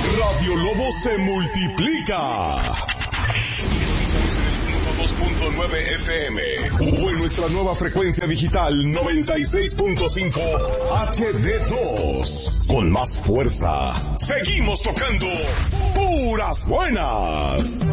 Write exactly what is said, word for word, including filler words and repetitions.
Radio Lobo se multiplica. Sintonizamos en el ciento dos punto nueve F M o en nuestra nueva frecuencia digital noventa y seis punto cinco H D dos. Con más fuerza, seguimos tocando puras buenas.